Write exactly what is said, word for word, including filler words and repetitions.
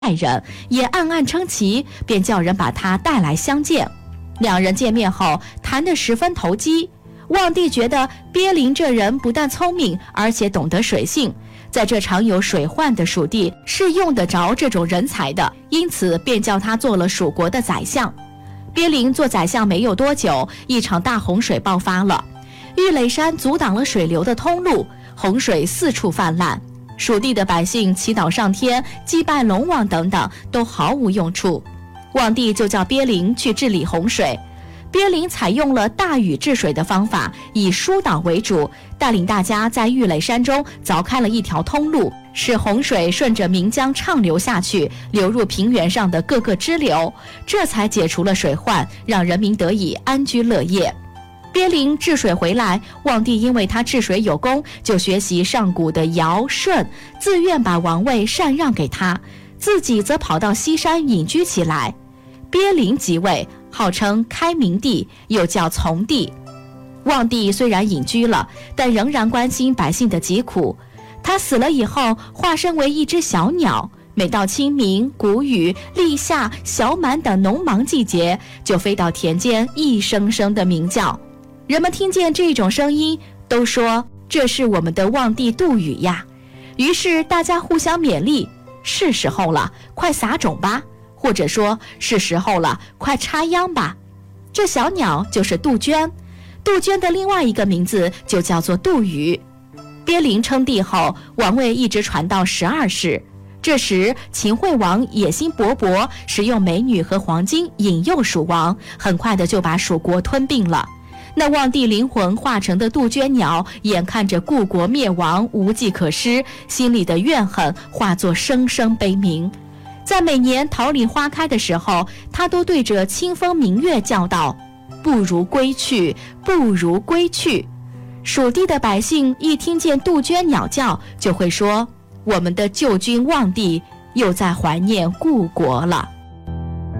人，也暗暗称奇，便叫人把他带来相见。两人见面后谈得十分投机，望帝觉得鳖灵这人不但聪明，而且懂得水性，在这常有水患的蜀地是用得着这种人才的，因此便叫他做了蜀国的宰相。鳖灵做宰相没有多久，一场大洪水爆发了，玉垒山阻挡了水流的通路，洪水四处泛滥，蜀地的百姓祈祷上天，祭拜龙王等等，都毫无用处。望帝就叫鳖灵去治理洪水。鳖灵采用了大禹治水的方法，以疏导为主，带领大家在玉垒山中凿开了一条通路，使洪水顺着岷江畅流下去，流入平原上的各个支流，这才解除了水患，让人民得以安居乐业。鳖灵治水回来，望帝因为他治水有功，就学习上古的尧舜，自愿把王位禅让给他，自己则跑到西山隐居起来。鳖灵即位，号称开明帝，又叫从帝。望帝虽然隐居了，但仍然关心百姓的疾苦。他死了以后，化身为一只小鸟，每到清明、谷雨、立夏、小满等农忙季节，就飞到田间，一声声的鸣叫。人们听见这种声音，都说这是我们的望帝杜宇呀。于是大家互相勉励，是时候了，快撒种吧，或者说是时候了，快插秧吧。这小鸟就是杜鹃，杜鹃的另外一个名字就叫做杜宇。鳖灵称帝后，王位一直传到十二世。这时秦惠王野心勃勃，使用美女和黄金引诱蜀王，很快的就把蜀国吞并了。那望帝灵魂化成的杜鹃鸟，眼看着故国灭亡，无计可施，心里的怨恨化作声声悲鸣。在每年桃李花开的时候，他都对着清风明月叫道：不如归去，不如归去。蜀地的百姓一听见杜鹃鸟叫，就会说，我们的旧君望帝又在怀念故国了。